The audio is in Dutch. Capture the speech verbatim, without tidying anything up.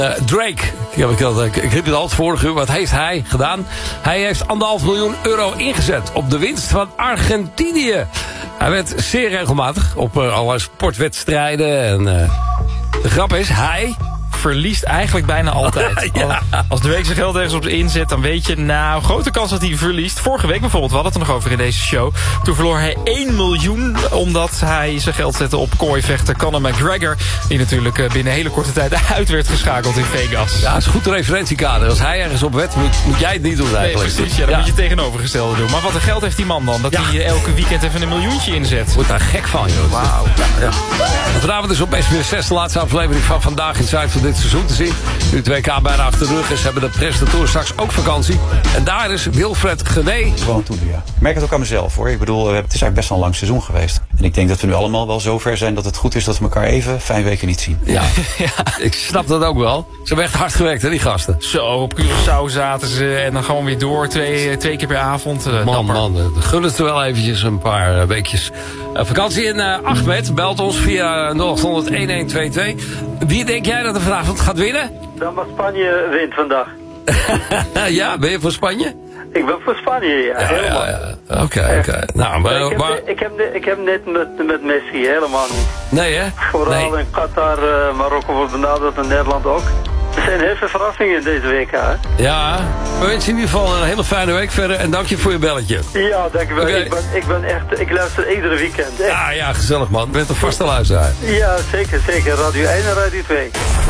Uh, Drake, ik, heb, ik, ik riep het al het vorige uur, wat heeft hij gedaan? Hij heeft anderhalf miljoen euro ingezet op de winst van Argentinië. Hij werd zeer regelmatig op uh, allerlei sportwedstrijden. En uh, de grap is, hij verliest eigenlijk bijna altijd. Ja. Als de week zijn geld ergens op inzet, dan weet je, nou, grote kans dat hij verliest. Vorige week bijvoorbeeld, we hadden het er nog over in deze show. Toen verloor hij één miljoen, omdat hij zijn geld zette op kooivechter Conor McGregor. Die natuurlijk binnen een hele korte tijd uit werd geschakeld in Vegas. Ja, dat is een goed referentiekader. Als hij ergens op wet, moet, moet jij het niet doen eigenlijk. Nee, precies, ja, dan ja. moet je tegenovergestelde doen. Maar wat een geld heeft die man dan, dat ja. hij elke weekend even een miljoentje inzet. Wordt daar gek van, joh. Wauw. Ja, ja. Vanavond is op S B S zes de laatste aflevering van Vandaag in Zuid van dit seizoen te zien. Nu het W K bijna achter de rug is, hebben de presentatoren straks ook vakantie. En daar is Wilfred Gené. Gewoon toe, ja. Ik merk het ook aan mezelf, hoor. Ik bedoel, het is eigenlijk best wel een lang seizoen geweest. En ik denk dat we nu allemaal wel zo ver zijn dat het goed is dat we elkaar even vijf weken niet zien. Ja, ja. Ik snap dat ook wel. Ze hebben echt hard gewerkt, hè, die gasten. Zo, op Curaçao zaten ze en dan gewoon weer door. Twee, twee keer per avond. Uh, man, dapper. man. Gun het er wel eventjes een paar uh, weekjes. Uh, vakantie in uh, Ahmed. Belt ons via nul acht honderd een een twee twee. Wie denk jij dat er vanavond gaat winnen? Dan maar Spanje wint vandaag. Ja, ben je voor Spanje? Ik ben voor Spanje, ja. ja helemaal. Ja, ja. Oké, okay, oké. Okay. Nou, maar, ik, heb, maar... ik, heb, ik heb net met, met Messi helemaal niet. Nee, hè? Vooral nee. in Qatar, uh, Marokko wordt benaderd en Nederland ook. Er zijn heel veel verrassingen in deze week, hè? Ja, we wensen in ieder geval een hele fijne week verder en dank je voor je belletje. Ja, dankjewel. Okay. Ik, ben, ik ben echt, ik luister iedere weekend. Echt. Ja, ja, gezellig man. Je bent een vaste luisteraar. Ja, zeker, zeker. Radio één en Radio twee.